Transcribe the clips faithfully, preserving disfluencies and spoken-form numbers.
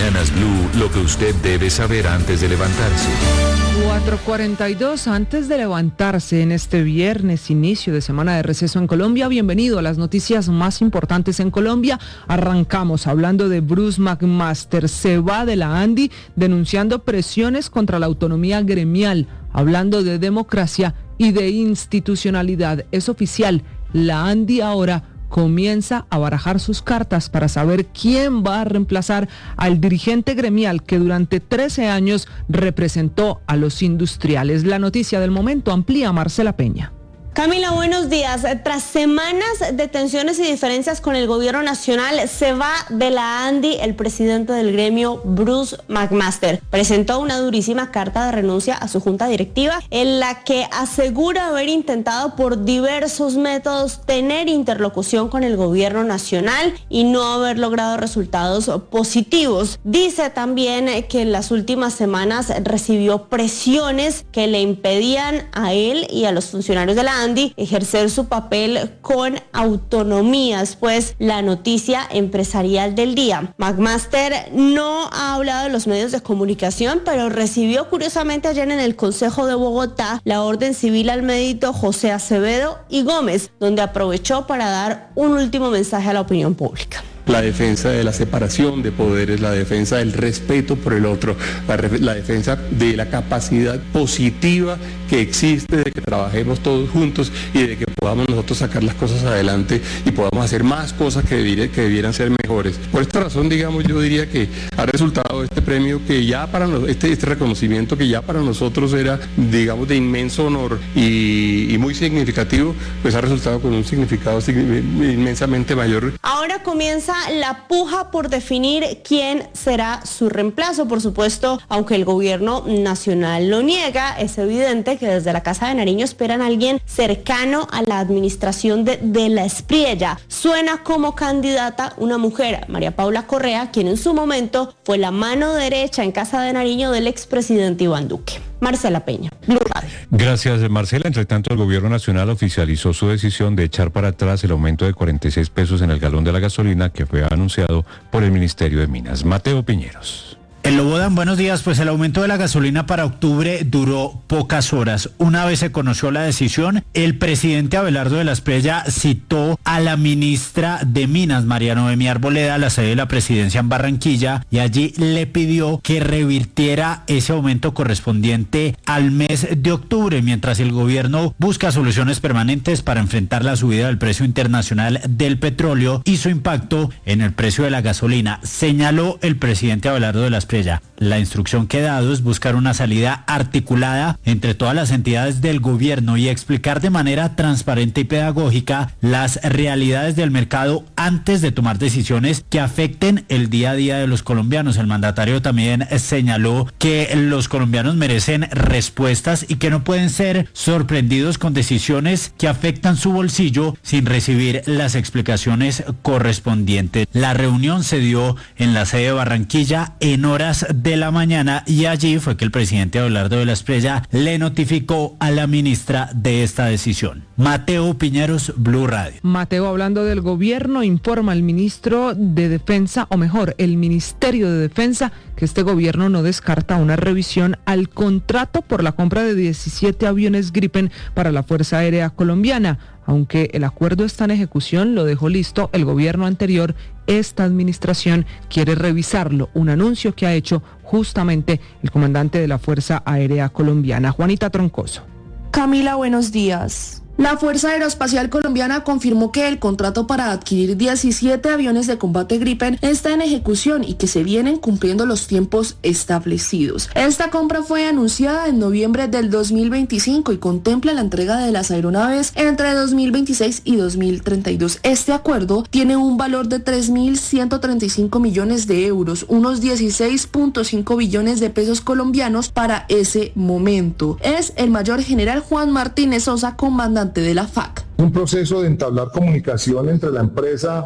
Mañanas Blue, lo que usted debe saber antes de levantarse. cuatro cuarenta y dos, antes de levantarse en este viernes, inicio de semana de receso en Colombia. Bienvenido a las noticias más importantes en Colombia. Arrancamos hablando de Bruce McMaster. Se va de la ANDI denunciando presiones contra la autonomía gremial, hablando de democracia y de institucionalidad. Es oficial, la ANDI ahora comienza a barajar sus cartas para saber quién va a reemplazar al dirigente gremial que durante trece años representó a los industriales. La noticia del momento amplía Marcela Peña. Camila, buenos días. Tras semanas de tensiones y diferencias con el gobierno nacional, se va de la ANDI el presidente del gremio, Bruce McMaster. Presentó una durísima carta de renuncia a su junta directiva en la que asegura haber intentado por diversos métodos tener interlocución con el gobierno nacional y no haber logrado resultados positivos. Dice también que en las últimas semanas recibió presiones que le impedían a él y a los funcionarios de la ANDI ejercer su papel con autonomía. Pues la noticia empresarial del día. McMaster no ha hablado de los medios de comunicación, pero recibió curiosamente ayer en el Consejo de Bogotá la orden civil al médico José Acevedo y Gómez, donde aprovechó para dar un último mensaje a la opinión pública. La defensa de la separación de poderes, la defensa del respeto por el otro, la, la defensa de la capacidad positiva que existe de que trabajemos todos juntos y de que podamos nosotros sacar las cosas adelante y podamos hacer más cosas que, debiera, que debieran ser mejores. Por esta razón, digamos, yo diría que ha resultado este premio que ya para nosotros, este, este reconocimiento que ya para nosotros era, digamos, de inmenso honor y, y muy significativo, pues ha resultado con un significado inmensamente mayor. Ahora comienza la puja por definir quién será su reemplazo. Por supuesto, aunque el gobierno nacional lo niega, es evidente que desde la Casa de Nariño esperan a alguien cercano a la administración de, de la Espriella. Suena como candidata una mujer, María Paula Correa, quien en su momento fue la mano derecha en Casa de Nariño del expresidente Iván Duque. Marcela Peña, Blue Radio. Gracias, Marcela. Entre tanto, el gobierno nacional oficializó su decisión de echar para atrás el aumento de cuarenta y seis pesos en el galón de la gasolina que fue anunciado por el Ministerio de Minas. Mateo Piñeros. El Lobodan, buenos días. Pues el aumento de la gasolina para octubre duró pocas horas. Una vez se conoció la decisión, el presidente Abelardo de la Espriella citó a la ministra de Minas, María Noemí Arboleda, a la sede de la presidencia en Barranquilla, y allí le pidió que revirtiera ese aumento correspondiente al mes de octubre, mientras el gobierno busca soluciones permanentes para enfrentar la subida del precio internacional del petróleo y su impacto en el precio de la gasolina. Señaló el presidente Abelardo de la Espriella: la instrucción que he dado es buscar una salida articulada entre todas las entidades del gobierno y explicar de manera transparente y pedagógica las realidades del mercado antes de tomar decisiones que afecten el día a día de los colombianos. El mandatario también señaló que los colombianos merecen respuestas y que no pueden ser sorprendidos con decisiones que afectan su bolsillo sin recibir las explicaciones correspondientes. La reunión se dio en la sede de Barranquilla en horas de la mañana y allí fue que el presidente Abelardo de la Espriella le notificó a la ministra de esta decisión. Mateo Piñeros, Blue Radio. Mateo, hablando del gobierno, informa el ministro de Defensa, o mejor, el Ministerio de Defensa, que este gobierno no descarta una revisión al contrato por la compra de diecisiete aviones Gripen para la Fuerza Aérea Colombiana. Aunque el acuerdo está en ejecución, lo dejó listo el gobierno anterior, esta administración quiere revisarlo, un anuncio que ha hecho justamente el comandante de la Fuerza Aérea Colombiana, Juanita Troncoso. Camila, buenos días. La Fuerza Aeroespacial Colombiana confirmó que el contrato para adquirir diecisiete aviones de combate Gripen está en ejecución y que se vienen cumpliendo los tiempos establecidos. Esta compra fue anunciada en noviembre del dos mil veinticinco y contempla la entrega de las aeronaves entre dos mil veintiséis y dos mil treinta y dos. Este acuerdo tiene un valor de tres mil ciento treinta y cinco millones de euros, unos dieciséis punto cinco billones de pesos colombianos para ese momento. Es el mayor general Juan Martínez Sosa, comandante de la F A C. Un proceso de entablar comunicación entre la empresa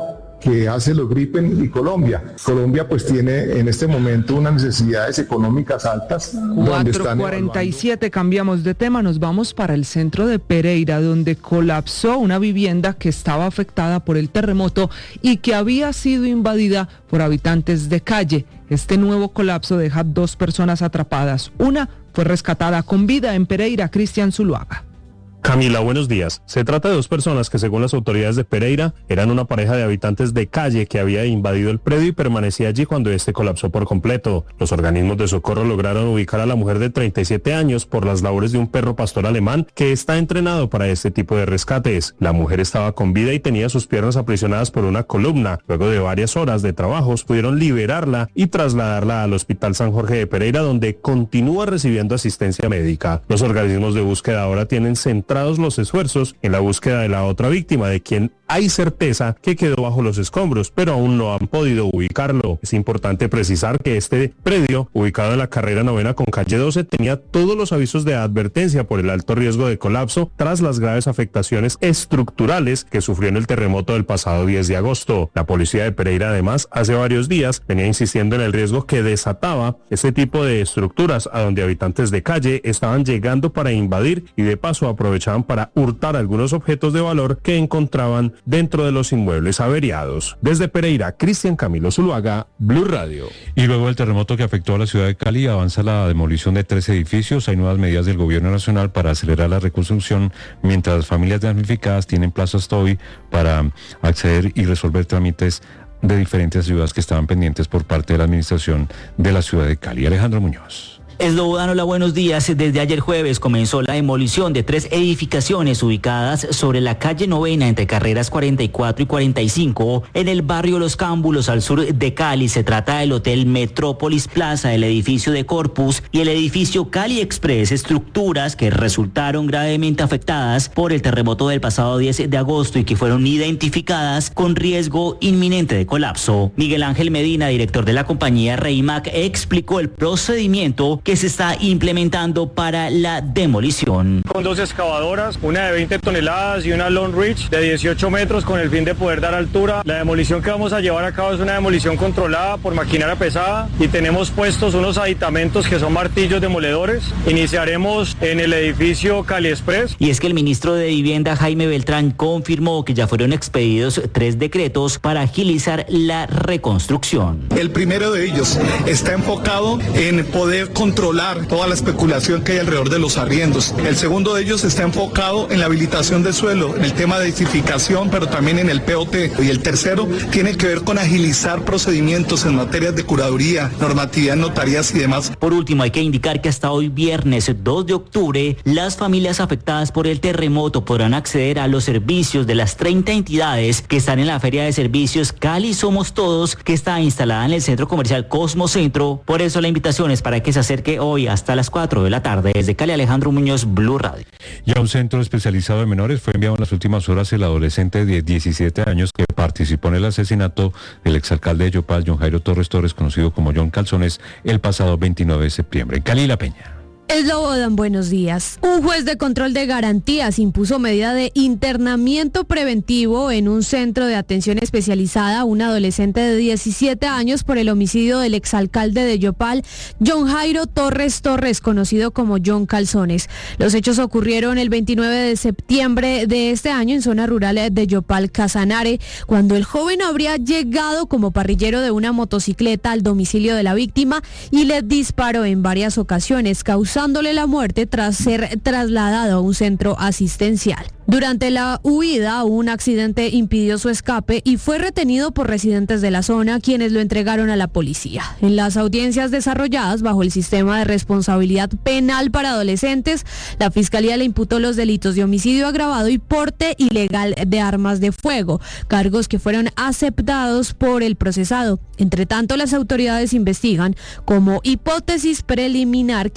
que hace los Gripen y Colombia. Colombia pues tiene en este momento unas necesidades económicas altas. cuatro cuarenta y siete, cambiamos de tema, nos vamos para el centro de Pereira, donde colapsó una vivienda que estaba afectada por el terremoto y que había sido invadida por habitantes de calle. Este nuevo colapso deja dos personas atrapadas. Una fue rescatada con vida en Pereira. Cristian Zuluaga. Camila, buenos días. Se trata de dos personas que, según las autoridades de Pereira, eran una pareja de habitantes de calle que había invadido el predio y permanecía allí cuando este colapsó por completo. Los organismos de socorro lograron ubicar a la mujer de treinta y siete años por las labores de un perro pastor alemán que está entrenado para este tipo de rescates. La mujer estaba con vida y tenía sus piernas aprisionadas por una columna. Luego de varias horas de trabajos, pudieron liberarla y trasladarla al Hospital San Jorge de Pereira, donde continúa recibiendo asistencia médica. Los organismos de búsqueda ahora tienen centrado los esfuerzos en la búsqueda de la otra víctima, de quien hay certeza que quedó bajo los escombros, pero aún no han podido ubicarlo. Es importante precisar que este predio, ubicado en la carrera novena con calle doce, tenía todos los avisos de advertencia por el alto riesgo de colapso tras las graves afectaciones estructurales que sufrió en el terremoto del pasado diez de agosto. La policía de Pereira, además, hace varios días venía insistiendo en el riesgo que desataba este tipo de estructuras, a donde habitantes de calle estaban llegando para invadir y de paso aprovechaban para hurtar algunos objetos de valor que encontraban dentro de los inmuebles averiados. Desde Pereira, Cristian Camilo Zuluaga, Blue Radio. Y luego del terremoto que afectó a la ciudad de Cali, avanza la demolición de tres edificios. Hay nuevas medidas del gobierno nacional para acelerar la reconstrucción, mientras las familias damnificadas tienen plazo hasta hoy para acceder y resolver trámites de diferentes ayudas que estaban pendientes por parte de la administración de la ciudad de Cali. Alejandro Muñoz. Eslobodan, hola, buenos días. Desde ayer jueves comenzó la demolición de tres edificaciones ubicadas sobre la calle novena entre carreras cuarenta y cuatro y cuarenta y cinco en el barrio Los Cámbulos al sur de Cali. Se trata del Hotel Metrópolis Plaza, el edificio de Corpus y el edificio Cali Express, estructuras que resultaron gravemente afectadas por el terremoto del pasado diez de agosto y que fueron identificadas con riesgo inminente de colapso. Miguel Ángel Medina, director de la compañía Reimac, explicó el procedimiento que se está implementando para la demolición. Con dos excavadoras, una de veinte toneladas y una Long Reach de dieciocho metros con el fin de poder dar altura. La demolición que vamos a llevar a cabo es una demolición controlada por maquinaria pesada y tenemos puestos unos aditamentos que son martillos demoledores. Iniciaremos en el edificio Cali Express. Y es que el ministro de Vivienda, Jaime Beltrán, confirmó que ya fueron expedidos tres decretos para agilizar la reconstrucción. El primero de ellos está enfocado en poder controlar controlar toda la especulación que hay alrededor de los arriendos. El segundo de ellos está enfocado en la habilitación de suelo, en el tema de edificación, pero también en el P O T. Y el tercero tiene que ver con agilizar procedimientos en materias de curaduría, normatividad, notarías y demás. Por último, hay que indicar que hasta hoy viernes dos de octubre, las familias afectadas por el terremoto podrán acceder a los servicios de las treinta entidades que están en la Feria de Servicios Cali Somos Todos, que está instalada en el Centro Comercial Cosmo Centro. Por eso la invitación es para que se acerque hoy hasta las cuatro de la tarde. Desde Cali, Alejandro Muñoz, Blue Radio. Y a un centro especializado de menores fue enviado en las últimas horas el adolescente de diecisiete años que participó en el asesinato del exalcalde de Yopal, John Jairo Torres Torres, conocido como John Calzones, el pasado veintinueve de septiembre. En Cali, La Peña. Eslobodan, buenos días. Un juez de control de garantías impuso medida de internamiento preventivo en un centro de atención especializada a un adolescente de diecisiete años por el homicidio del exalcalde de Yopal, John Jairo Torres Torres, conocido como John Calzones. Los hechos ocurrieron el veintinueve de septiembre de este año en zona rural de Yopal, Casanare, cuando el joven habría llegado como parrillero de una motocicleta al domicilio de la víctima y le disparó en varias ocasiones, causando dándole la muerte tras ser trasladado a un centro asistencial. Durante la huida, un accidente impidió su escape y fue retenido por residentes de la zona, quienes lo entregaron a la policía. En las audiencias desarrolladas bajo el sistema de responsabilidad penal para adolescentes, la Fiscalía le imputó los delitos de homicidio agravado y porte ilegal de armas de fuego, cargos que fueron aceptados por el procesado. Entre tanto, las autoridades investigan como hipótesis preliminar que el crimen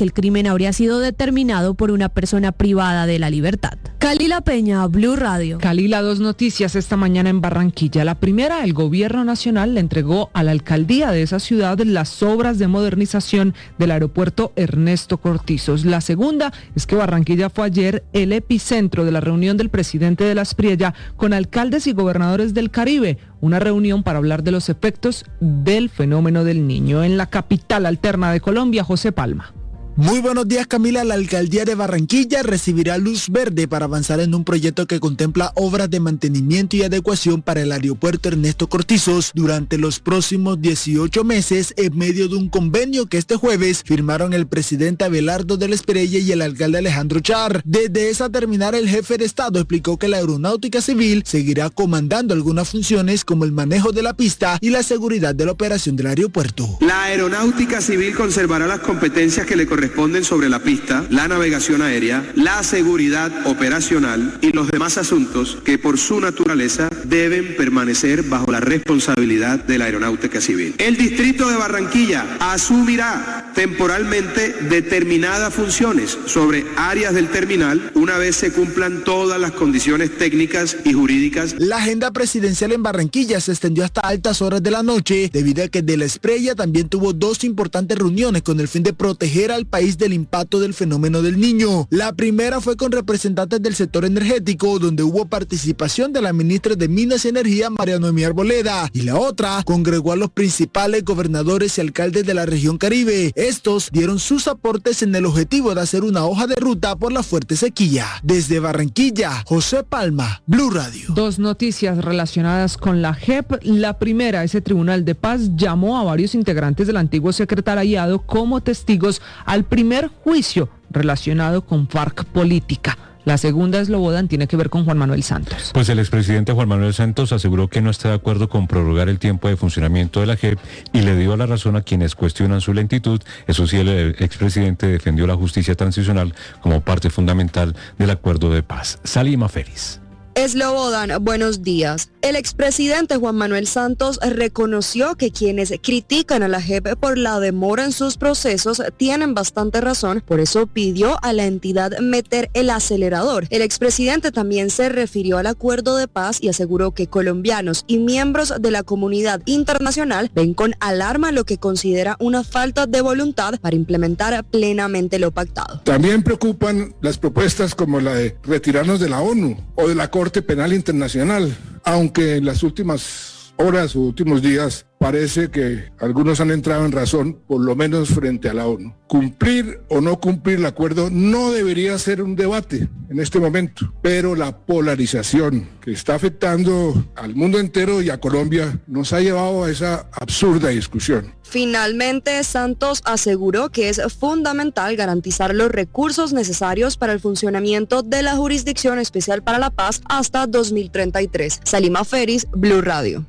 habría sido determinado por una persona privada de la libertad. Kalila Peña, Blue Radio. Kalila, dos noticias esta mañana en Barranquilla. La primera, el gobierno nacional le entregó a la alcaldía de esa ciudad las obras de modernización del aeropuerto Ernesto Cortizos. La segunda es que Barranquilla fue ayer el epicentro de la reunión del presidente de la Aspriella con alcaldes y gobernadores del Caribe, una reunión para hablar de los efectos del fenómeno del Niño. En la capital alterna de Colombia, José Palma. Muy buenos días, Camila. La alcaldía de Barranquilla recibirá luz verde para avanzar en un proyecto que contempla obras de mantenimiento y adecuación para el aeropuerto Ernesto Cortizos durante los próximos dieciocho meses, en medio de un convenio que este jueves firmaron el presidente Abelardo de la Espriella y el alcalde Alejandro Char. Desde esa terminal, el jefe de Estado explicó que la aeronáutica civil seguirá comandando algunas funciones como el manejo de la pista y la seguridad de la operación del aeropuerto. La aeronáutica civil conservará las competencias que le corresponden responden sobre la pista, la navegación aérea, la seguridad operacional y los demás asuntos que por su naturaleza deben permanecer bajo la responsabilidad de la aeronáutica civil. El distrito de Barranquilla asumirá temporalmente determinadas funciones sobre áreas del terminal una vez se cumplan todas las condiciones técnicas y jurídicas. La agenda presidencial en Barranquilla se extendió hasta altas horas de la noche, debido a que de la Espriella también tuvo dos importantes reuniones con el fin de proteger al país del impacto del fenómeno del Niño. La primera fue con representantes del sector energético, donde hubo participación de la ministra de Minas y Energía, María Noemí Arboleda, y la otra congregó a los principales gobernadores y alcaldes de la región Caribe. Estos dieron sus aportes en el objetivo de hacer una hoja de ruta por la fuerte sequía. Desde Barranquilla, José Palma, Blue Radio. Dos noticias relacionadas con la J E P. La primera, ese Tribunal de Paz llamó a varios integrantes del antiguo secretariado como testigos al primer juicio relacionado con FARC Política. La segunda, Slobodan, tiene que ver con Juan Manuel Santos. Pues el expresidente Juan Manuel Santos aseguró que no está de acuerdo con prorrogar el tiempo de funcionamiento de la J E P y le dio la razón a quienes cuestionan su lentitud. Eso sí, el expresidente defendió la justicia transicional como parte fundamental del acuerdo de paz. Salima Félix. Slobodan, buenos días. El expresidente Juan Manuel Santos reconoció que quienes critican a la J E P por la demora en sus procesos tienen bastante razón, por eso pidió a la entidad meter el acelerador. El expresidente también se refirió al acuerdo de paz y aseguró que colombianos y miembros de la comunidad internacional ven con alarma lo que considera una falta de voluntad para implementar plenamente lo pactado. También preocupan las propuestas como la de retirarnos de la ONU o de la Corte Penal Internacional, aunque en las últimas horas o últimos días parece que algunos han entrado en razón, por lo menos frente a la ONU. Cumplir o no cumplir el acuerdo no debería ser un debate en este momento, pero la polarización que está afectando al mundo entero y a Colombia nos ha llevado a esa absurda discusión. Finalmente, Santos aseguró que es fundamental garantizar los recursos necesarios para el funcionamiento de la Jurisdicción Especial para la Paz hasta dos mil treinta y tres. Salima Feris, Blue Radio.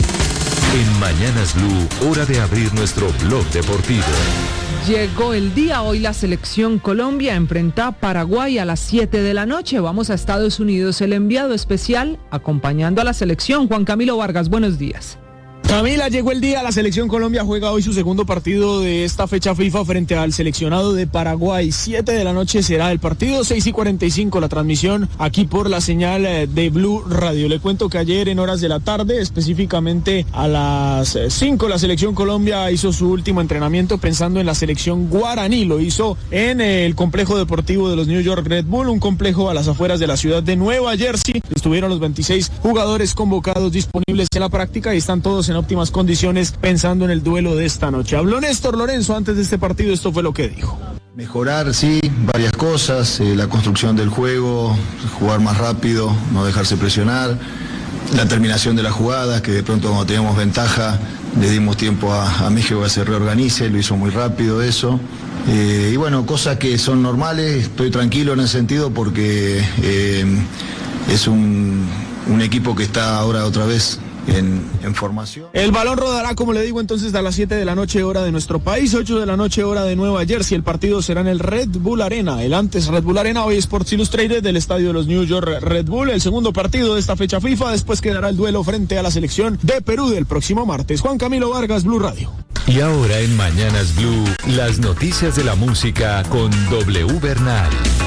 En Mañanas Blue, hora de abrir nuestro blog deportivo. Llegó el día, hoy la selección Colombia enfrenta a Paraguay a las siete de la noche. Vamos a Estados Unidos, el enviado especial acompañando a la selección, Juan Camilo Vargas, buenos días. Camila, llegó el día, la selección Colombia juega hoy su segundo partido de esta fecha FIFA frente al seleccionado de Paraguay. siete de la noche será el partido, seis y cuarenta y cinco la transmisión aquí por la señal de Blue Radio. Le cuento que ayer en horas de la tarde, específicamente a las cinco, la selección Colombia hizo su último entrenamiento pensando en la selección guaraní. Lo hizo en el complejo deportivo de los New York Red Bull, un complejo a las afueras de la ciudad de Nueva Jersey. Estuvieron los veintiséis jugadores convocados disponibles en la práctica y están todos en óptimas condiciones pensando en el duelo de esta noche. Habló Néstor Lorenzo antes de este partido, esto fue lo que dijo. Mejorar, sí, varias cosas, eh, la construcción del juego, jugar más rápido, no dejarse presionar, la terminación de las jugadas, que de pronto cuando teníamos ventaja le dimos tiempo a, a México que se reorganice, lo hizo muy rápido eso. Eh, y bueno, cosas que son normales, estoy tranquilo en ese sentido porque eh, es un, un equipo que está ahora otra vez En, en formación. El balón rodará, como le digo, entonces a las siete de la noche hora de nuestro país, ocho de la noche hora de Nueva Jersey. El partido será en el Red Bull Arena, el antes Red Bull Arena, hoy Sports Illustrated, del estadio de los New York Red Bull. El segundo partido de esta fecha FIFA, después quedará el duelo frente a la selección de Perú del próximo martes. Juan Camilo Vargas, Blue Radio. Y ahora en Mañanas Blue, las noticias de la música con W Bernal.